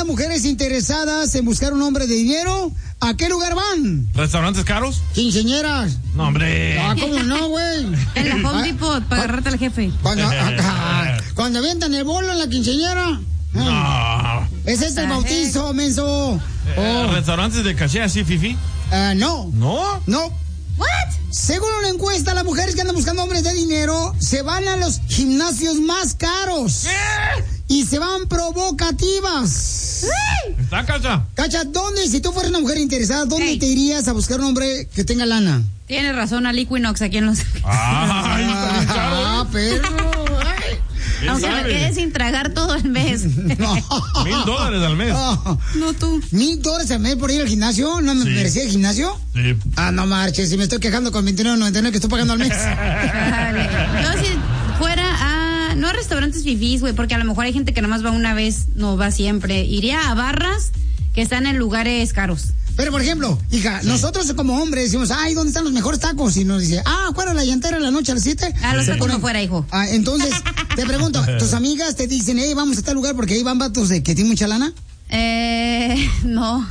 mujeres interesadas en buscar un hombre de dinero, ¿a qué lugar van? ¿Restaurantes caros? Quinceañeras. No, hombre. Ah, ¿cómo no, güey? En la Home Depot, para agarrarte al jefe. Cuando avientan el bolo en la quinceañera. No. Ese es el bautizo, menso. ¿Restaurantes de caché así, fifi? No. ¿No? No. ¿What? Según una encuesta, las mujeres que andan buscando hombres de dinero se van a los gimnasios más caros. ¿Qué? Y se van provocativas. ¿Está, Cacha? Cacha, ¿dónde, si tú fueras una mujer interesada, dónde te irías a buscar un hombre que tenga lana? Tienes razón, al Equinox aquí en Los Ángeles. Ay, está bien caro. Ah, perro. Aunque me quede sin tragar todo el mes. No. $1,000 al mes. No tú. $1,000 al mes por ir al gimnasio. ¿No me merecía el gimnasio? Sí. Ah, no marches, si me estoy quejando con $29.99 que estoy pagando al mes. No, si fuera a... No a restaurantes fifís, güey, porque a lo mejor hay gente que nada más va una vez, no va siempre. Iría a barras que están en lugares caros. Pero, por ejemplo, hija, nosotros como hombres decimos, ay, ¿dónde están los mejores tacos? Y nos dice, fuera la llantera en la noche a las 7. Los tacos no fuera, hijo. Entonces, te pregunto, ¿tus amigas te dicen, vamos a tal lugar porque ahí van vatos de que tienen mucha lana? No.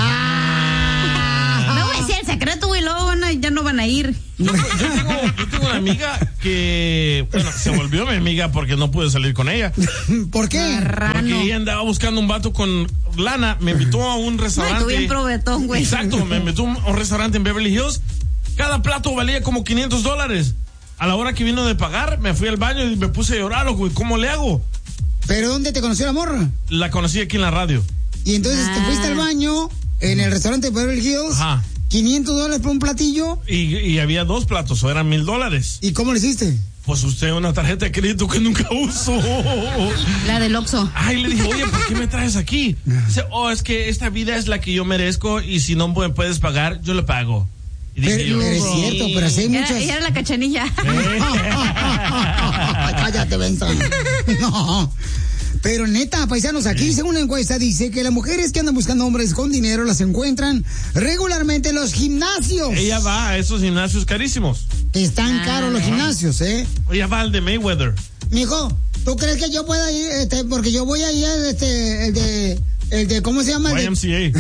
No voy a decir el secreto, güey, luego ya no van a ir. Yo tengo una amiga que, bueno, se volvió mi amiga porque no pude salir con ella. ¿Por qué? Porque ella andaba buscando un vato con lana, me invitó a un restaurante. No, tú bien provetón, güey. Exacto, me invitó a un restaurante en Beverly Hills. Cada plato valía como $500. A la hora que vino de pagar, me fui al baño y me puse a llorar, güey. ¿Cómo le hago? ¿Pero dónde te conoció la morra? La conocí aquí en la radio. Y entonces te fuiste al baño en el restaurante de Beverly Hills. Ajá. $500 por un platillo. Y había 2 platos, o eran $1,000. ¿Y cómo le hiciste? Pues usé una tarjeta de crédito que nunca uso. La del Oxxo. Ay, le dije, oye, ¿por qué me traes aquí? Dice, es que esta vida es la que yo merezco y si no me puedes pagar, yo le pago. Y dije pero es cierto, pero así hay muchas... Era la Cachanilla. Cállate, Benson. No. Pero neta, paisanos, aquí según una encuesta dice que las mujeres que andan buscando hombres con dinero las encuentran regularmente en los gimnasios. Ella va a esos gimnasios carísimos. Están caros los gimnasios, Ella va al de Mayweather. Mijo, ¿tú crees que yo pueda ir? Porque yo voy a ir el de ¿cómo se llama? YMCA.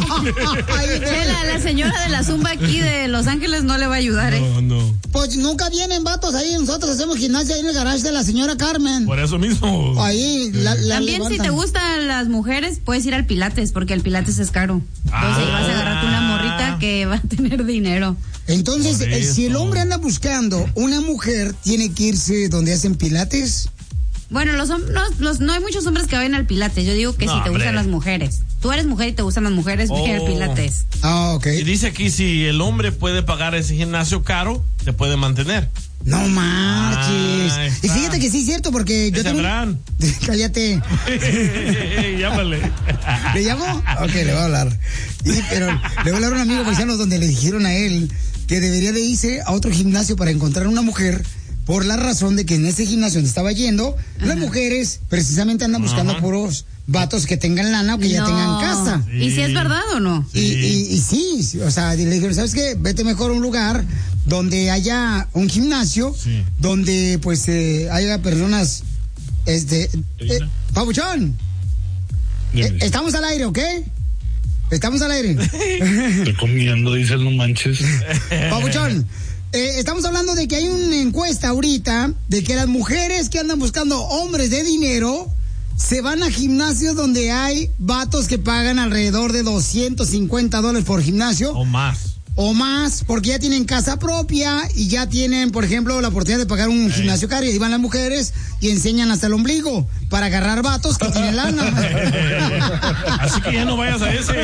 La señora de la Zumba aquí de Los Ángeles no le va a ayudar, No. Pues nunca vienen vatos ahí, nosotros hacemos gimnasia ahí en el garage de la señora Carmen. Por eso mismo. Ahí también levantan. Si te gustan las mujeres, puedes ir al Pilates, porque el Pilates es caro. Entonces vas a agarrarte una morrita que va a tener dinero. Entonces, si el hombre anda buscando una mujer, tiene que irse donde hacen Pilates. Bueno, no hay muchos hombres que vayan al Pilates. Yo digo que si te gustan las mujeres. Tú eres mujer y te gustan las mujeres, ve al Pilates. Ok. Y dice aquí, si el hombre puede pagar ese gimnasio caro, te puede mantener. No marches. Y fíjate que sí es cierto, porque yo tengo... Cállate. Llámale. ¿Le llamo? Ok, le voy a hablar. Pero le voy a hablar a un amigo paisano donde le dijeron a él que debería de irse a otro gimnasio para encontrar una mujer, por la razón de que en ese gimnasio donde estaba yendo, las mujeres precisamente andan buscando puros vatos que tengan lana o que ya tengan casa. Sí. ¿Y si es verdad o no? Y sí, o sea, le dijeron, ¿sabes qué? Vete mejor a un lugar donde haya un gimnasio, donde pues haya personas, Pabuchón, estamos al aire, ¿ok? Estamos al aire. Estoy comiendo, dices, no manches. Pabuchón, estamos hablando de que hay una encuesta ahorita de que las mujeres que andan buscando hombres de dinero se van a gimnasios donde hay vatos que pagan alrededor de $250 por gimnasio. O más, porque ya tienen casa propia y ya tienen, por ejemplo, la oportunidad de pagar un gimnasio caro. Y ahí van las mujeres y enseñan hasta el ombligo para agarrar vatos que tienen lana. Así que ya no vayas a ese.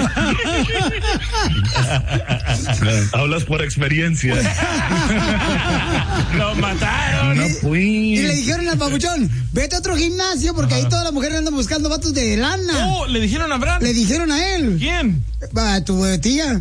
Hablas por experiencia. Lo mataron. No fui. Y le dijeron al Pabuchón, vete a otro gimnasio porque ahí todas las mujeres andan buscando vatos de lana. Oh, ¿le dijeron a Bran? Le dijeron a él. ¿Quién? Tu tía.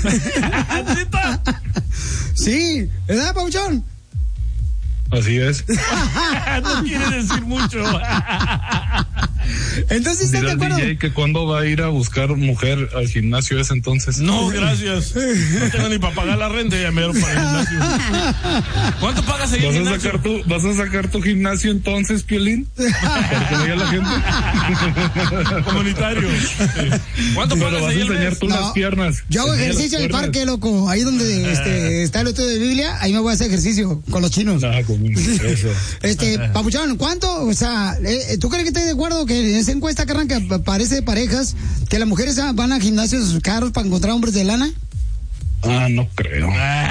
Sí, ¿verdad, Pabuchón? Así es. No quiere decir mucho. Entonces, ¿estás de acuerdo? DJ que cuándo va a ir a buscar mujer al gimnasio ese entonces. No, gracias. No tengo ni para pagar la renta ya me para el gimnasio. ¿Cuánto pagas ahí en el gimnasio? ¿Vas a sacar tu gimnasio entonces, Piolín? Para que vea la gente. Comunitario. ¿Cuánto pagas vas ahí a enseñar tú las piernas. Yo hago ejercicio en el parque, loco. Ahí donde está el estudio de Biblia, ahí me voy a hacer ejercicio con los chinos. Eso. Papuchón, ¿cuánto? O sea, ¿tú crees que estoy de acuerdo que en esa encuesta, carnal, que aparece de parejas, que las mujeres van a gimnasios caros para encontrar hombres de lana? No creo.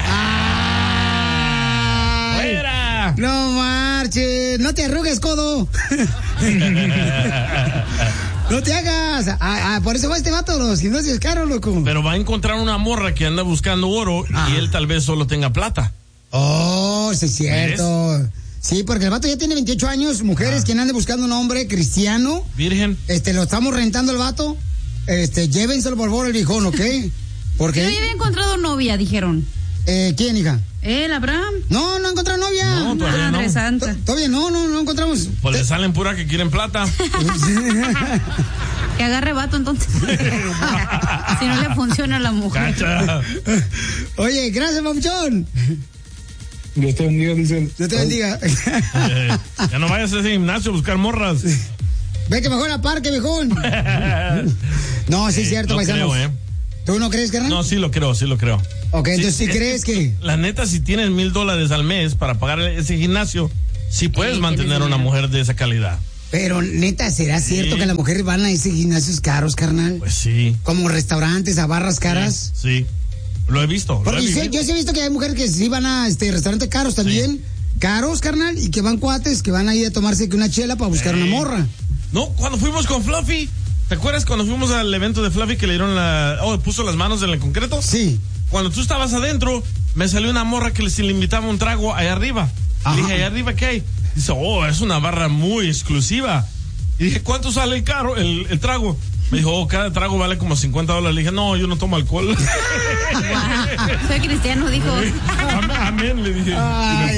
¡Fuera! No marches, no te arrugues, codo. No te hagas. Por eso va este vato a los gimnasios caros, loco. Pero va a encontrar una morra que anda buscando oro y él tal vez solo tenga plata. Oh, sí es cierto. ¿Ves? Sí, porque el vato ya tiene 28 años, mujeres que ande buscando un hombre cristiano. Virgen. Lo estamos rentando el vato. Llévenselo por favor el viejón, ¿ok? Porque yo ya había encontrado novia, dijeron. ¿Quién, hija? Abraham. No ha encontrado novia. No, todavía no. Santa. Todavía no encontramos. Pues le salen pura que quieren plata. Que agarre vato entonces. Si no le funciona a la mujer. Cacha. Oye, gracias, papuchón. Dios te bendiga, dicen. Dios te bendiga. Ya no vayas a ese gimnasio a buscar morras. Vete mejor a parque, viejón. No, sí es cierto, paisanos. Creo, ¿Tú no crees, carnal? No, sí lo creo. Ok, entonces ¿sí crees que? La neta, si tienes $1,000 al mes para pagar ese gimnasio, sí puedes mantener una mujer de esa calidad. Pero neta, ¿será cierto que las mujeres van a esos gimnasios caros, carnal? Pues sí. Como restaurantes, a barras caras. Sí. Lo he visto. Porque yo sí he visto que hay mujeres que sí van a restaurantes caros también. Sí. Caros, carnal, y que van cuates, que van a ir a tomarse una chela para buscar una morra. No, cuando fuimos con Fluffy, ¿te acuerdas cuando fuimos al evento de Fluffy que le dieron puso las manos en el concreto? Sí. Cuando tú estabas adentro, me salió una morra que le invitaba un trago allá arriba. Le dije, ¿allá arriba qué hay? Dice, es una barra muy exclusiva. Y dije, ¿cuánto sale el trago? Me dijo, cada trago vale como $50. Le dije, no, yo no tomo alcohol. Soy cristiano, dijo. Amén, le dije. Ay,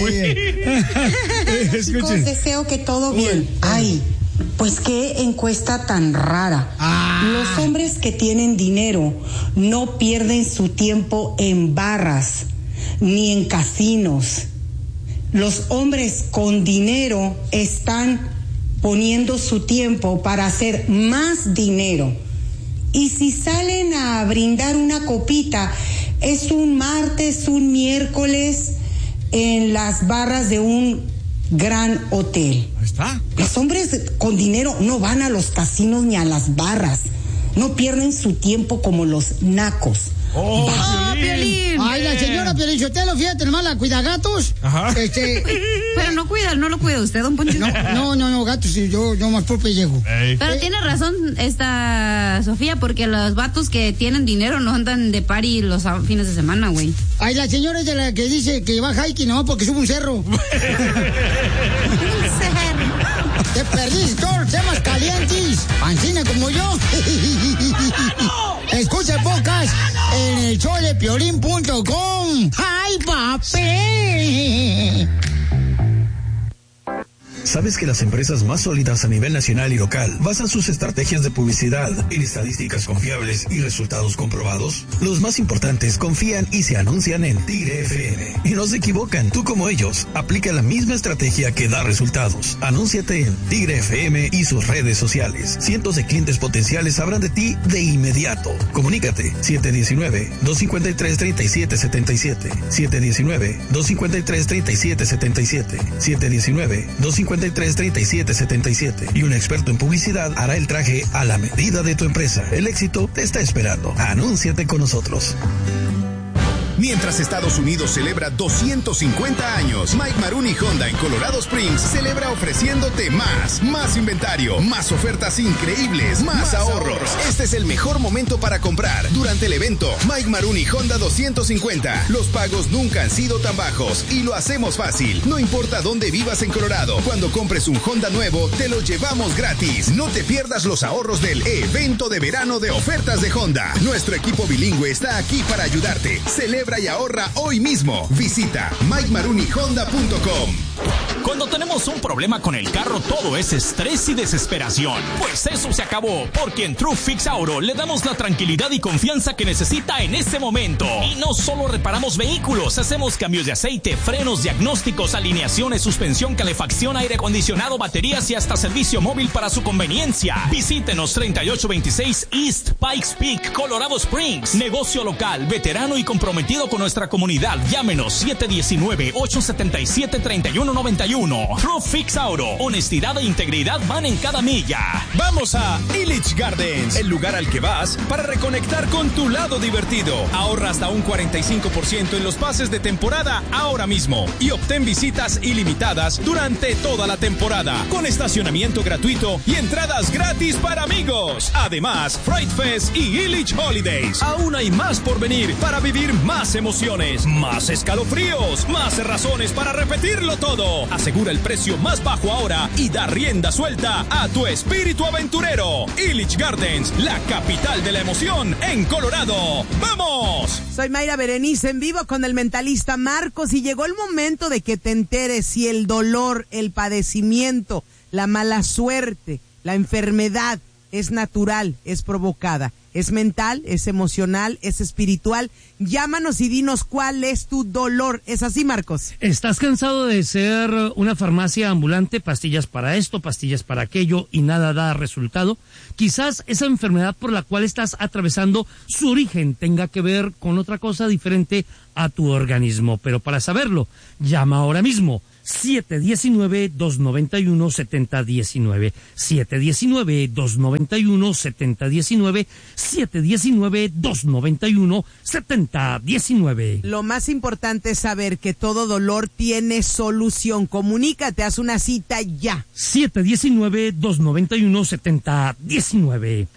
chicos, deseo que todo bien. Ay, pues qué encuesta tan rara. Los hombres que tienen dinero no pierden su tiempo en barras ni en casinos. Los hombres con dinero están poniendo su tiempo para hacer más dinero. Y si salen a brindar una copita, es un martes, un miércoles, en las barras de un gran hotel. Ahí está. Los hombres con dinero no van a los casinos ni a las barras. No pierden su tiempo como los nacos. Piolín. Ay, la señora Piolín Sotelo, fíjate, nomás la cuida gatos. Ajá. Pero no lo cuida usted, don Poncho. No, gatos, sí, yo más por pellejo. Pero tiene razón esta Sofía, porque los vatos que tienen dinero no andan de party los fines de semana, güey. Ay, la señora es de la que dice que va hiking nomás porque sube un cerro. Un cerro. Te perdiste todos los temas calientes. Pancina como yo. Escucha podcast en el show de Piolín.com. ¡Ay, papi! ¿Sabes que las empresas más sólidas a nivel nacional y local basan sus estrategias de publicidad en estadísticas confiables y resultados comprobados? Los más importantes confían y se anuncian en Tigre FM. Y no se equivocan, tú como ellos, aplica la misma estrategia que da resultados. Anúnciate en Tigre FM y sus redes sociales. Cientos de clientes potenciales sabrán de ti de inmediato. Comunícate 719-253-3777. 719-253-3777. 719-253-3777 y un experto en publicidad hará el traje a la medida de tu empresa. El éxito te está esperando. Anúnciate con nosotros. Mientras Estados Unidos celebra 250 años, Mike Maroney Honda en Colorado Springs celebra ofreciéndote más inventario, más ofertas increíbles, más ahorros. Este es el mejor momento para comprar. Durante el evento, Mike Maroney Honda 250. Los pagos nunca han sido tan bajos y lo hacemos fácil. No importa dónde vivas en Colorado, cuando compres un Honda nuevo, te lo llevamos gratis. No te pierdas los ahorros del evento de verano de ofertas de Honda. Nuestro equipo bilingüe está aquí para ayudarte. Celebra y ahorra hoy mismo. Visita MikeMaroneyHonda.com. Cuando tenemos un problema con el carro, todo es estrés y desesperación. Pues eso se acabó, porque en True Fix Auto le damos la tranquilidad y confianza que necesita en este momento. Y no solo reparamos vehículos, hacemos cambios de aceite, frenos, diagnósticos, alineaciones, suspensión, calefacción, aire acondicionado, baterías y hasta servicio móvil para su conveniencia. Visítenos 3826 East Pikes Peak, Colorado Springs. Negocio local, veterano y comprometido con nuestra comunidad. Llámenos 719-877-3191. True Fix Auto. Honestidad e integridad van en cada milla. Vamos a Illich Gardens, el lugar al que vas para reconectar con tu lado divertido. Ahorra hasta un 45% en los pases de temporada ahora mismo y obtén visitas ilimitadas durante toda la temporada, con estacionamiento gratuito y entradas gratis para amigos. Además, Fright Fest y Illich Holidays. Aún hay más por venir para vivir más emociones, más escalofríos, más razones para repetirlo todo. Asegura el precio más bajo ahora y da rienda suelta a tu espíritu aventurero. Illich Gardens, la capital de la emoción en Colorado. ¡Vamos! Soy Mayra Berenice en vivo con el mentalista Marcos y llegó el momento de que te enteres si el dolor, el padecimiento, la mala suerte, la enfermedad es natural, es provocada. ¿Es mental? ¿Es emocional? ¿Es espiritual? Llámanos y dinos cuál es tu dolor. ¿Es así, Marcos? ¿Estás cansado de ser una farmacia ambulante? Pastillas para esto, pastillas para aquello y nada da resultado. Quizás esa enfermedad por la cual estás atravesando, su origen tenga que ver con otra cosa diferente a tu organismo. Pero para saberlo, llama ahora mismo. 719-291-7019. 719-291-7019. 719-291-7019. Lo más importante es saber que todo dolor tiene solución. Comunícate, haz una cita ya. 719-291-7019.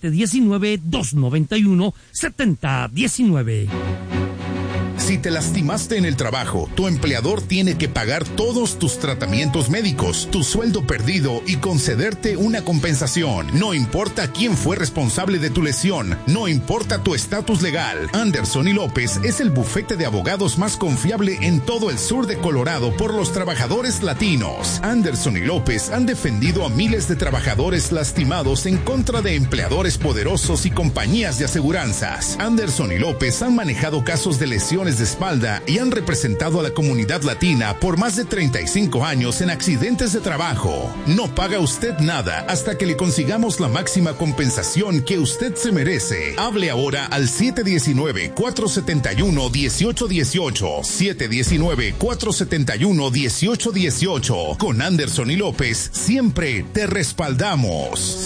719-291-7019. Si te lastimaste en el trabajo, tu empleador tiene que pagar todos tus tratamientos médicos, tu sueldo perdido y concederte una compensación. No importa quién fue responsable de tu lesión, no importa tu estatus legal. Anderson y López es el bufete de abogados más confiable en todo el sur de Colorado por los trabajadores latinos. Anderson y López han defendido a miles de trabajadores lastimados en contra de empleadores poderosos y compañías de aseguranzas. Anderson y López han manejado casos de lesiones de espalda y han representado a la comunidad latina por más de 35 años en accidentes de trabajo. No paga usted nada hasta que le consigamos la máxima compensación que usted se merece. Hable ahora al 719-471-1818. 719-471-1818. Con Anderson y López siempre te respaldamos.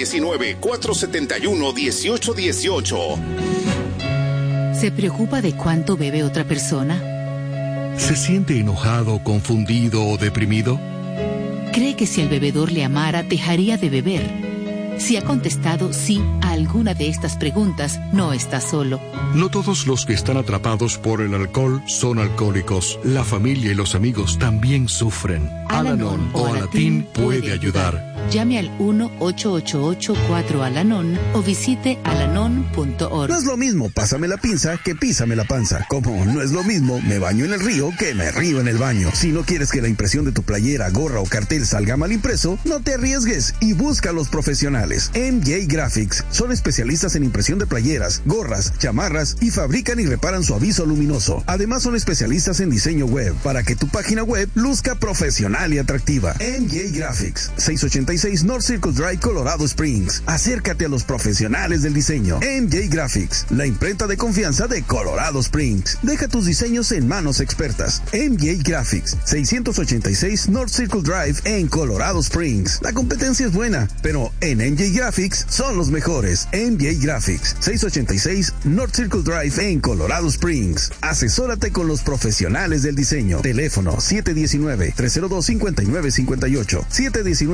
719-471-1818. ¿Se preocupa de cuánto bebe otra persona? ¿Se siente enojado, confundido o deprimido? ¿Cree que si el bebedor le amara, dejaría de beber? Si ha contestado sí a alguna de estas preguntas, no está solo. No todos los que están atrapados por el alcohol son alcohólicos. La familia y los amigos también sufren. Al-Anon o Alatín puede ayudar. Llame al 1-888-4-ALANON o visite alanon.org. No es lo mismo pásame la pinza que písame la panza. Como no es lo mismo me baño en el río que me río en el baño. Si no quieres que la impresión de tu playera, gorra o cartel salga mal impreso, no te arriesgues y busca a los profesionales. MJ Graphics son especialistas en impresión de playeras, gorras, chamarras y fabrican y reparan su aviso luminoso. Además son especialistas en diseño web para que tu página web luzca profesional y atractiva. MJ Graphics, 686 North Circle Drive, Colorado Springs. Acércate a los profesionales del diseño. MJ Graphics, la imprenta de confianza de Colorado Springs. Deja tus diseños en manos expertas. MJ Graphics, 686 North Circle Drive en Colorado Springs. La competencia es buena, pero en MJ Graphics son los mejores. MJ Graphics, 686 North Circle Drive en Colorado Springs. Asesórate con los profesionales del diseño. Teléfono 719-302-5958. 719-302-5958.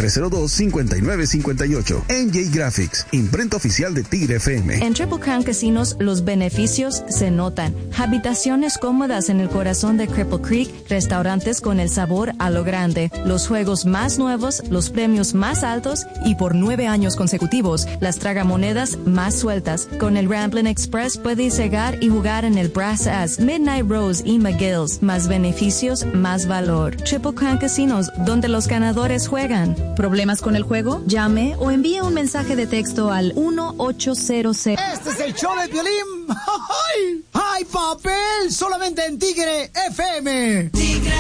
902-5958. NJ Graphics, imprenta oficial de Tigre FM. En Triple Crown Casinos, los beneficios se notan. Habitaciones cómodas en el corazón de Cripple Creek, restaurantes con el sabor a lo grande, los juegos más nuevos, los premios más altos y por 9 años consecutivos, las tragamonedas más sueltas. Con el Ramblin' Express puedes llegar y jugar en el Brass Ass, Midnight Rose y McGill's. Más beneficios, más valor. Triple Crown Casinos, donde los ganadores juegan. ¿Problemas con el juego? Llame o envíe un mensaje de texto al 1800. Este es el show de Piolín. ¡Ay, papel! Solamente en Tigre FM.